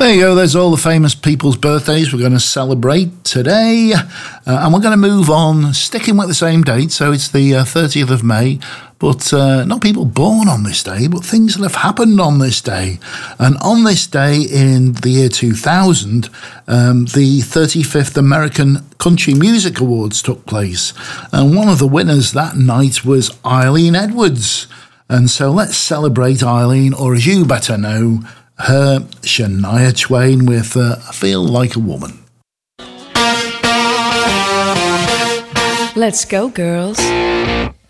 There you go, there's all the famous people's birthdays we're going to celebrate today. And we're going to move on, sticking with the same date, so it's the 30th of May. But not people born on this day, but things that have happened on this day. And on this day in the year 2000, the 35th American Country Music Awards took place. And one of the winners that night was Eileen Edwards. And so let's celebrate Eileen, or as you better know, her Shania Twain with I Feel Like a Woman. Let's go, girls.